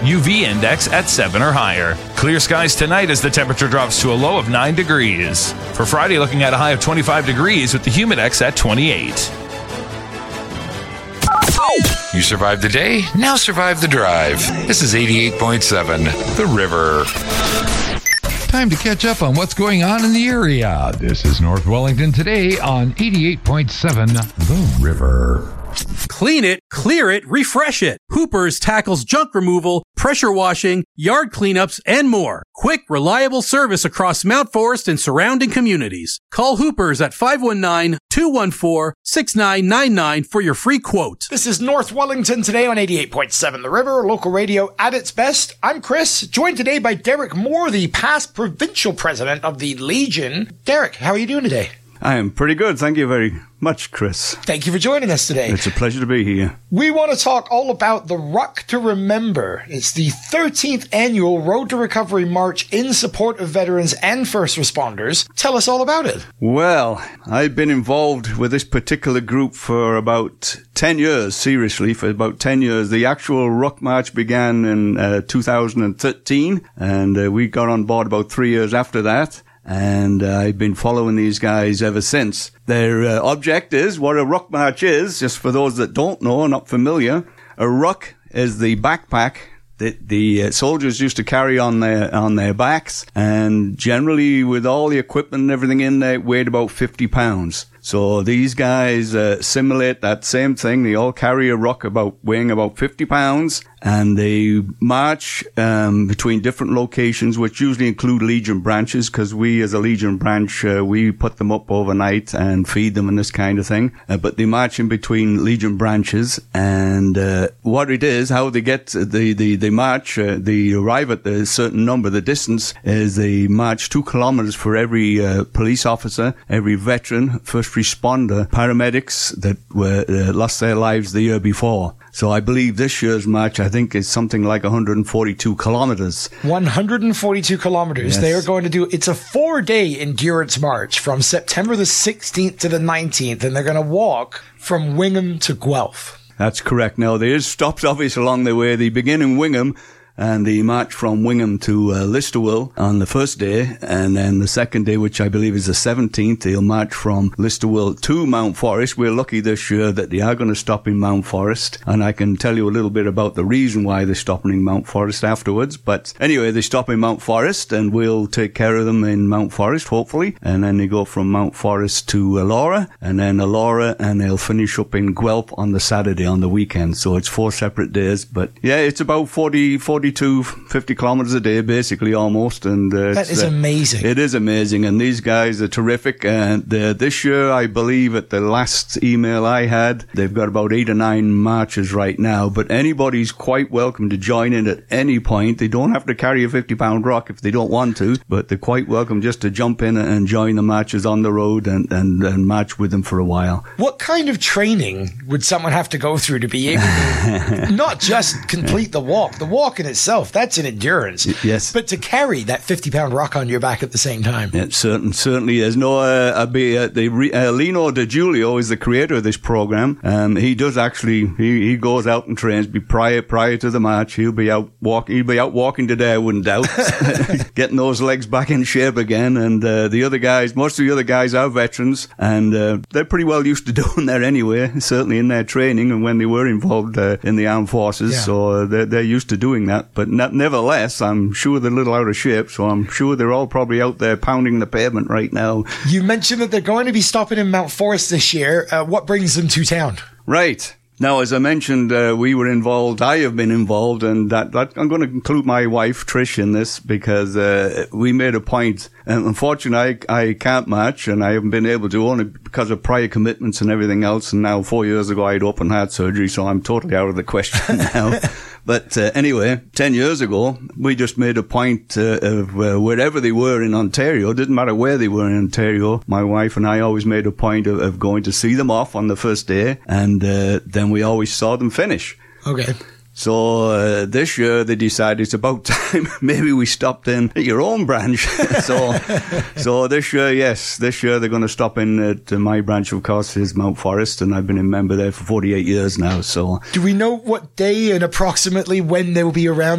UV index at 7 or higher. Clear skies tonight as the temperature drops to a low of 9 degrees. For Friday, looking at a high of 25 degrees with the humidex at 28. You survived the day, now survive the drive. This is 88.7, The River. Time to catch up on what's going on in the area. This is North Wellington today on 88.7 The River. Clean it, clear it, refresh it. Hoopers tackles junk removal, pressure washing, yard cleanups, and more. Quick, reliable service across Mount Forest and surrounding communities. Call Hoopers at 519-214-6999 for your free quote. This is North Wellington today on 88.7 The River, local radio at its best. I'm Chris, joined today by Derek Moore, the past provincial president of the Legion. Derek, how are you doing today? I am pretty good. Thank you very much, Chris. Thank you for joining us today. It's a pleasure to be here. We want to talk all about the Ruck to Remember. It's the 13th annual Road to Recovery March in support of veterans and first responders. Tell us all about it. Well, I've been involved with this particular group for about 10 years, seriously, for about 10 years. The actual Ruck March began in 2013, and we got on board about 3 years after that. And I've been following these guys ever since. Their object is, what a ruck march is, just for those that don't know or not familiar, a ruck is the backpack that the soldiers used to carry on their backs, and generally with all the equipment and everything in there, it weighed about 50 pounds. So these guys simulate that same thing. They all carry a ruck weighing about 50 pounds, and they march between different locations, which usually include Legion branches, because we as a Legion branch, we put them up overnight and feed them and this kind of thing. But they march in between Legion branches, and what it is, how they get, they march, they arrive at a certain number. The distance is they march 2 kilometers for every police officer, every veteran, first responder, paramedics that were lost their lives the year before. So I believe this year's march, I think, is something like 142 kilometers. 142 kilometers. Yes. They are going to do, it's a 4-day endurance march from September the 16th to the 19th, and they're going to walk from Wingham to Guelph. That's correct. Now, there is stops, obviously, along the way. They begin in Wingham, and they march from Wingham to Listowel on the first day, and then the second day, which I believe is the 17th, they'll march from Listowel to Mount Forest. We're lucky this year that they are going to stop in Mount Forest, and I can tell you a little bit about the reason why they're stopping in Mount Forest afterwards. But anyway, they stop in Mount Forest, and we'll take care of them in Mount Forest, hopefully, and then they go from Mount Forest to Elora, and then Elora, and they'll finish up in Guelph on the Saturday, on the weekend. So it's 4 separate days, but yeah, it's about 42, 50 kilometers a day, basically, almost. And that is amazing. It is amazing, and these guys are terrific. And this year, I believe, at the last email I had, they've got about 8 or 9 marches right now, but anybody's quite welcome to join in at any point. They don't have to carry a 50-pound rock if they don't want to, but they're quite welcome just to jump in and join the marches on the road and march with them for a while. What kind of training would someone have to go through to be able to not just complete the walk? The walk in itself, that's an endurance. Yes. But to carry that 50-pound rock on your back at the same time. It certainly is. No, Lino De Giulio is the creator of this program. He does actually, he goes out and trains prior to the march. He'll be out walking today, I wouldn't doubt. Getting those legs back in shape again. And the other guys, most of the other guys are veterans, and they're pretty well used to doing that anyway, certainly in their training and when they were involved in the armed forces. Yeah. So they're used to doing that. But nevertheless, I'm sure they're a little out of shape, so I'm sure they're all probably out there pounding the pavement right now. You mentioned that they're going to be stopping in Mount Forest this year. What brings them to town? Right. Now, as I mentioned, we were involved. I have been involved, and that I'm going to include my wife, Trish, in this because we made a point. And unfortunately, I can't march, and I haven't been able to only because of prior commitments and everything else. And now, 4 years ago, I had open heart surgery, so I'm totally out of the question now. But anyway, 10 years ago, we just made a point of wherever they were in Ontario, didn't matter where they were in Ontario, my wife and I always made a point of going to see them off on the first day, and then we always saw them finish. Okay. So this year they decided it's about time maybe we stopped in at your own branch. so this year, yes, they're going to stop in at my branch, of course, is Mount Forest, and I've been a member there for 48 years now. So do we know what day and approximately when they will be around